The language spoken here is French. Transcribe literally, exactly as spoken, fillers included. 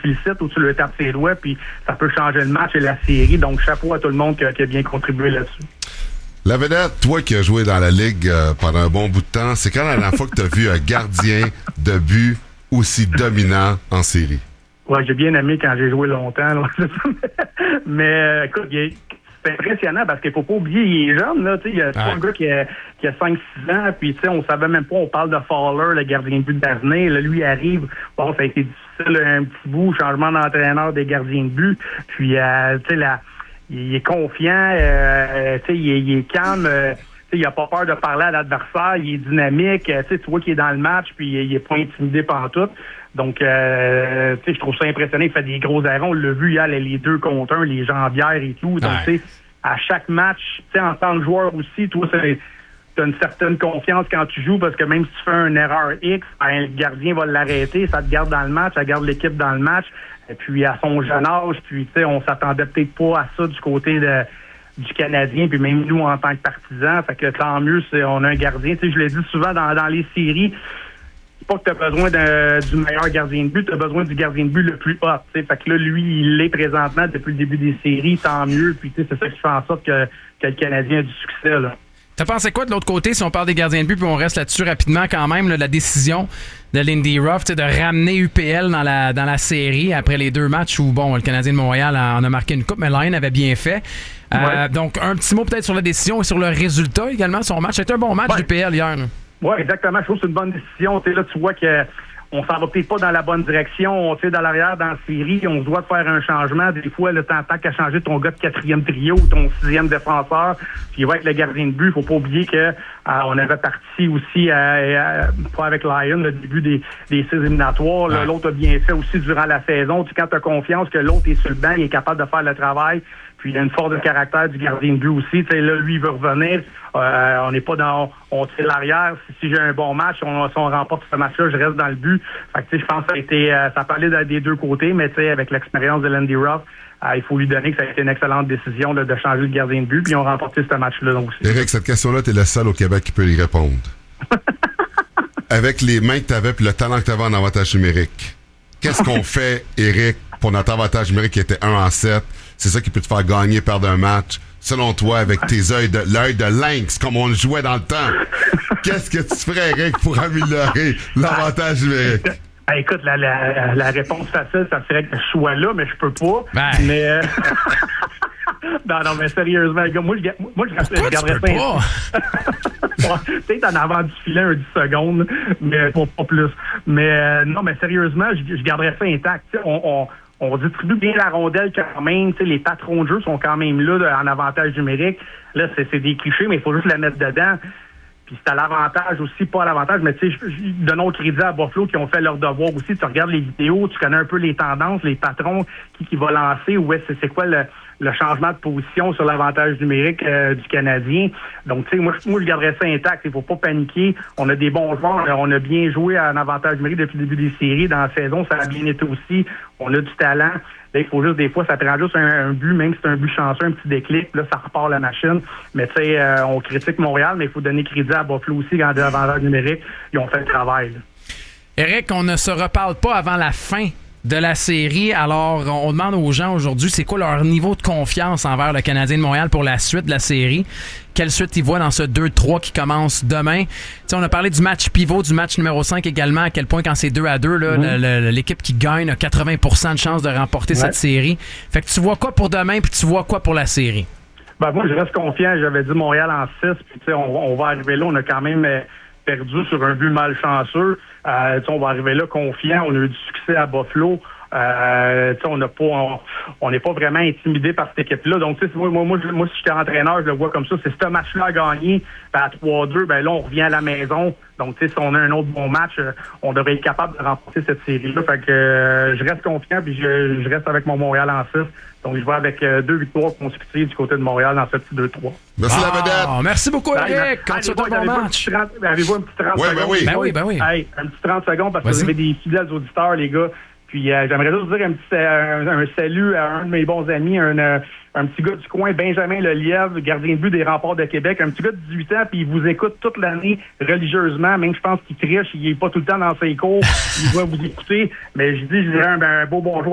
félicites ou tu le tapes ses doigts, puis ça peut changer le match et la série. Donc, chapeau à tout le monde qui a, qui a bien contribué là-dessus. La vedette, toi qui as joué dans la Ligue euh, pendant un bon bout de temps, c'est quand la dernière fois que tu as vu un gardien de but aussi dominant en série? Ouais, j'ai bien aimé quand j'ai joué longtemps. Là. Mais euh, écoute, il est, c'est impressionnant parce qu'il faut pas oublier, il est jeune. Là, il y a ouais. un gars qui a, qui a cinq six ans, puis on savait même pas, on parle de Fowler, le gardien de but d'avenir. Là, lui, il arrive. Bon, ça a été difficile un petit bout, changement d'entraîneur des gardiens de but. Puis, euh, tu sais, la... il est confiant, euh, tu sais, il, il est calme, euh, il n'a pas peur de parler à l'adversaire, il est dynamique, euh, tu vois qu'il est dans le match, puis il n'est pas intimidé par tout. Donc, euh, tu sais, je trouve ça impressionnant. Il fait des gros erreurs. On l'a vu hier, les deux contre un, les jambières et tout. Donc, tu sais, à chaque match, tu sais, en tant que joueur aussi, toi, c'est... tu as une certaine confiance quand tu joues parce que même si tu fais une erreur X, ben, le gardien va l'arrêter, ça te garde dans le match, ça garde l'équipe dans le match. Et puis à son jeune âge, puis tu sais, on s'attendait peut-être pas à ça du côté de, du Canadien, puis même nous en tant que partisans. Fait que tant mieux, c'est, on a un gardien. Tu sais, je l'ai dit souvent dans, dans les séries, c'est pas que tu as besoin de, du meilleur gardien de but, tu as besoin du gardien de but le plus hot. T'sais. Fait que là, lui, il l'est présentement depuis le début des séries, tant mieux. Puis tu sais, c'est ça qui fait en sorte que, que le Canadien a du succès, là. T'as pensé quoi de l'autre côté, si on parle des gardiens de but, puis on reste là-dessus rapidement quand même, là, la décision de Lindy Ruff de ramener U P L dans la dans la série après les deux matchs où, bon, le Canadien de Montréal en a marqué une coupe, mais Lion avait bien fait. Euh, ouais. Donc, un petit mot peut-être sur la décision et sur le résultat également de son match. C'était un bon match ouais. d'U P L hier. Oui, exactement. Je trouve que c'est une bonne décision. T'sais, là, tu vois que on s'en va peut-être pas dans la bonne direction. On, dans l'arrière, dans la série, on se doit de faire un changement. Des fois, le temps qu'à changer ton gars de quatrième trio ou ton sixième défenseur, puis il va avec le gardien de but. Faut pas oublier que euh, on avait parti aussi, euh, euh, pas avec Lion, le début des, des six éliminatoires. Là, l'autre a bien fait aussi durant la saison. Tu, quand tu as confiance que l'autre est sur le banc, il est capable de faire le travail. Puis il y a une force de caractère du gardien de but aussi. T'sais, là, lui, il veut revenir. Euh, on n'est pas dans... On tire l'arrière. Si, si j'ai un bon match, on, si on remporte ce match-là, je reste dans le but. Fait que, je pense que ça a été... Euh, ça parlait des deux côtés, mais avec l'expérience de Lindy Ruff, euh, il faut lui donner que ça a été une excellente décision là, de changer le gardien de but. Puis ils ont remporté ce match-là donc, aussi. Éric, cette question-là, tu es le seul au Québec qui peut y répondre. Avec les mains que tu avais et le talent que tu avais en avantage numérique, qu'est-ce qu'on fait, Éric, pour notre avantage numérique qui était un en sept? C'est ça qui peut te faire gagner, perdre un match. Selon toi, avec tes yeux de l'œil de lynx, comme on le jouait dans le temps, qu'est-ce que tu ferais, Eric, pour améliorer l'avantage numérique? Ah, écoute, la, la, la réponse facile, ça serait que je sois là, mais je peux pas. Ben. Mais euh... non, non, mais sérieusement, les gars, moi, je, moi, je, je garderais ça. Peut-être en avant du filet un dix secondes, mais pas, pas plus. Mais euh, non, mais sérieusement, je, je garderais ça intact. T'sais, on, on On distribue bien la rondelle quand même. T'sais, les patrons de jeu sont quand même là, là en avantage numérique. Là, c'est, c'est des clichés, mais il faut juste la mettre dedans. Puis c'est à l'avantage aussi, pas à l'avantage, mais tu sais, donnons le crédit à Buffalo qui ont fait leur devoir aussi. Tu regardes les vidéos, tu connais un peu les tendances, les patrons, qui, qui va lancer, où est c'est, c'est quoi le, le changement de position sur l'avantage numérique euh, du Canadien. Donc, tu sais, moi, moi, je garderais ça intact. Il faut pas paniquer. On a des bons joueurs. On a bien joué en avantage numérique depuis le début des séries. Dans la saison, ça a bien été aussi. On a du talent. Là, il faut juste, des fois, ça prend juste un, un but, même si c'est un but chanceux, un petit déclic. Là, ça repart la machine. Mais, tu sais, euh, on critique Montréal, mais il faut donner crédit à Buffalo aussi quand l'avantage numérique, ils ont fait le travail. Là. Éric, on ne se reparle pas avant la fin de la série. Alors, on demande aux gens aujourd'hui, c'est quoi leur niveau de confiance envers le Canadien de Montréal pour la suite de la série? Quelle suite ils voient dans ce deux trois qui commence demain? T'sais, on a parlé du match pivot, du match numéro cinq également, à quel point quand c'est deux à deux, là, mmh. le, le, l'équipe qui gagne a quatre-vingts pour cent de chances de remporter ouais. cette série. Fait que tu vois quoi pour demain, puis tu vois quoi pour la série? Ben, moi, je reste confiant. J'avais dit Montréal en six, puis on, on va arriver là. On a quand même euh, perdu sur un but malchanceux. Euh, on va arriver là confiant. On a eu du succès à Buffalo. Euh, on n'a pas, on n'est pas vraiment intimidé par cette équipe-là. Donc, moi, moi, moi, moi, si j'étais entraîneur, je le vois comme ça. C'est ce match-là à gagner, ben, à trois deux, ben là, on revient à la maison. Donc, si on a un autre bon match, on devrait être capable de remporter cette série-là. Fait que euh, je reste confiant, puis je, je reste avec mon Montréal en six. Donc, je vais avec euh, deux victoires consécutives du côté de Montréal dans ce petit deux trois. Merci, ah, la vedette. Merci beaucoup, Éric. Quand tu as un bon match. Avez-vous un petit trente ouais, secondes? Ben oui, ben oui. Ben oui. Hey, un petit trente secondes parce que vous avez des fidèles auditeurs, les gars. Puis euh, j'aimerais juste dire un petit un, un salut à un de mes bons amis, un, un, un petit gars du coin, Benjamin Lelièvre, gardien de but des Remparts de Québec, un petit gars de dix-huit ans, puis il vous écoute toute l'année religieusement, même je pense qu'il triche, il est pas tout le temps dans ses cours, il va vous écouter, mais je dis, je dirais un, un beau bonjour